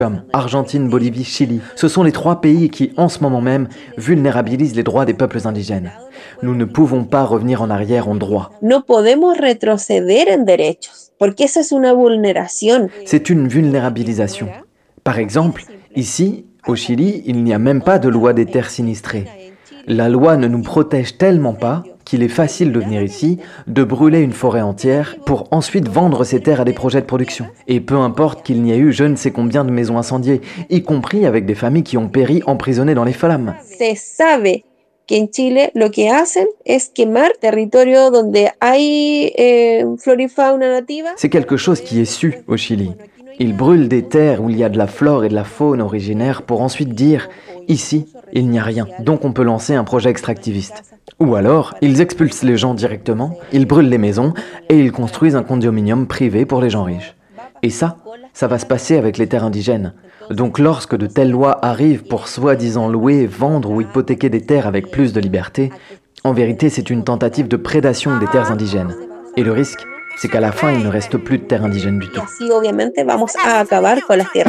comme Argentine, Bolivie, Chili. Ce sont les 3 pays qui, en ce moment même, vulnérabilisent les droits des peuples indigènes. Nous ne pouvons pas revenir en arrière en droit. No podemos retroceder en derechos, porque esa es una vulneración. C'est une vulnérabilisation. Par exemple, ici, au Chili, il n'y a même pas de loi des terres sinistrées. La loi ne nous protège tellement pas qu'il est facile de venir ici, de brûler une forêt entière pour ensuite vendre ces terres à des projets de production. Et peu importe qu'il n'y ait eu je ne sais combien de maisons incendiées, y compris avec des familles qui ont péri emprisonnées dans les flammes. Se sabe que en Chile lo que hacen es quemar territorio donde hay flora y fauna nativa. C'est quelque chose qui est su au Chili. Ils brûlent des terres où il y a de la flore et de la faune originaire pour ensuite dire « ici, il n'y a rien, donc on peut lancer un projet extractiviste ». Ou alors, ils expulsent les gens directement, ils brûlent les maisons et ils construisent un condominium privé pour les gens riches. Et ça va se passer avec les terres indigènes. Donc lorsque de telles lois arrivent pour soi-disant louer, vendre ou hypothéquer des terres avec plus de liberté, en vérité c'est une tentative de prédation des terres indigènes. Et le risque, c'est qu'à la fin il ne reste plus de terres indigènes du tout. Y así obviamente vamos a acabar con las tierras.